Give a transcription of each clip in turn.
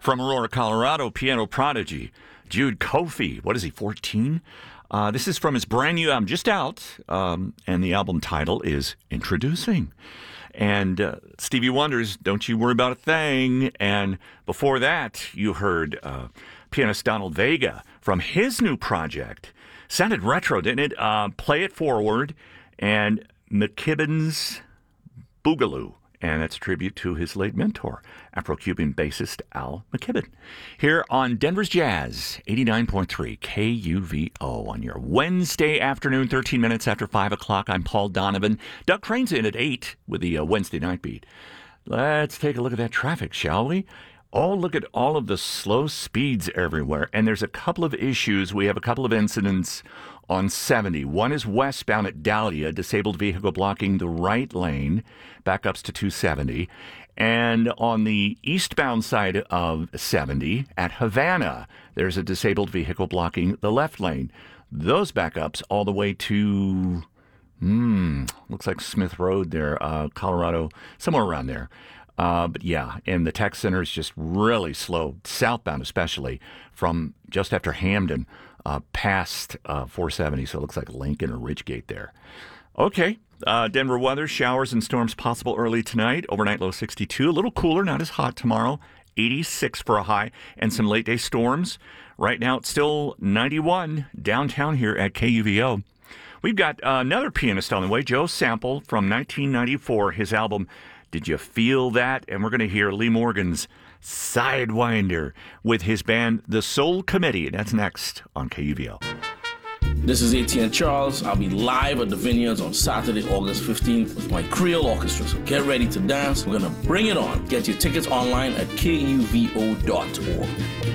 From Aurora, Colorado, piano prodigy Jude Kofi. What is he, 14? This is from his brand new album, just out, and the album title is Introducing. And Stevie Wonder's Don't You Worry About a Thing. And before that, you heard pianist Donald Vega from his new project. Sounded retro, didn't it? Play It Forward and McKibben's Boogaloo. And that's a tribute to his late mentor, Afro-Cuban bassist Al McKibben. Here on Denver's Jazz, 89.3 KUVO on your Wednesday afternoon, 13 minutes after 5 o'clock. I'm Paul Donovan. Doug Crane's in at 8 with the Wednesday night beat. Let's take a look at that traffic, shall we? Oh, look at all of the slow speeds everywhere. And there's a couple of issues. We have a couple of incidents on 70. One is westbound at Dahlia, disabled vehicle blocking the right lane, backups to 270. And on the eastbound side of 70 at Havana, there's a disabled vehicle blocking the left lane. Those backups all the way to, looks like Smith Road there, Colorado, somewhere around there. But yeah, and the tech center is just really slow, southbound especially, from just after Hamden past 470, so it looks like Lincoln or Ridgegate there. Okay, Denver weather, showers and storms possible early tonight, overnight low 62, a little cooler, not as hot tomorrow, 86 for a high, and some late day storms. Right now it's still 91 downtown here at KUVO. We've got another pianist on the way, Joe Sample from 1994, his album Did You Feel That? And we're going to hear Lee Morgan's Sidewinder with his band The Soul Committee. That's next on KUVO. This is Etienne Charles. I'll be live at the Vineyards on Saturday, August 15th with my Creole Orchestra. So get ready to dance. We're going to bring it on. Get your tickets online at kuvo.org.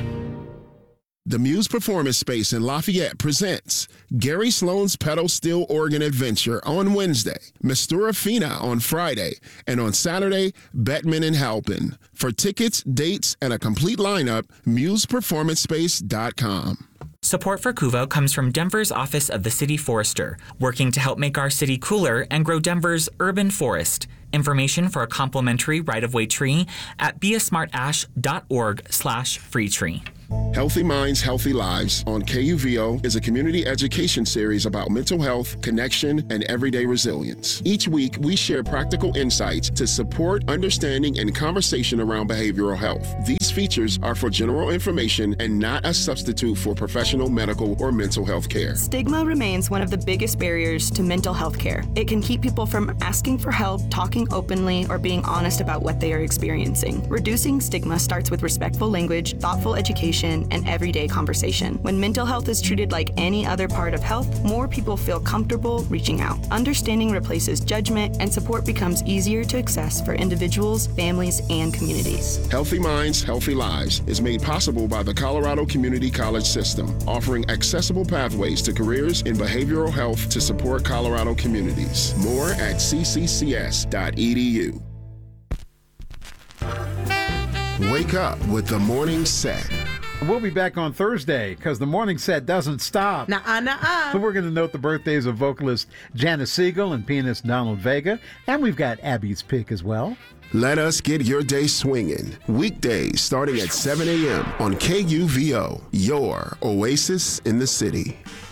The Muse Performance Space in Lafayette presents Gary Sloan's pedal steel organ adventure on Wednesday, Mistura Fina on Friday, and on Saturday, Bettman and Halpin. For tickets, dates, and a complete lineup, museperformancespace.com. Support for KUVO comes from Denver's Office of the City Forester, working to help make our city cooler and grow Denver's urban forest. Information for a complimentary right-of-way tree at beasmartash.org/free tree. Healthy Minds, Healthy Lives on KUVO is a community education series about mental health, connection, and everyday resilience. Each week, we share practical insights to support understanding and conversation around behavioral health. These features are for general information and not a substitute for professional medical or mental health care. Stigma remains one of the biggest barriers to mental health care. It can keep people from asking for help, talking openly, or being honest about what they are experiencing. Reducing stigma starts with respectful language, thoughtful education, and everyday conversation. When mental health is treated like any other part of health, more people feel comfortable reaching out. Understanding replaces judgment, and support becomes easier to access for individuals, families, and communities. Healthy Minds, Healthy Lives is made possible by the Colorado Community College System, offering accessible pathways to careers in behavioral health to support Colorado communities. More at cccs.edu. Wake up with the morning set. We'll be back on Thursday because the morning set doesn't stop. Nuh-uh. So we're going to note the birthdays of vocalist Janice Siegel and pianist Donald Vega. And we've got Abby's pick as well. Let us get your day swinging. Weekdays starting at 7 a.m. on KUVO, your oasis in the city.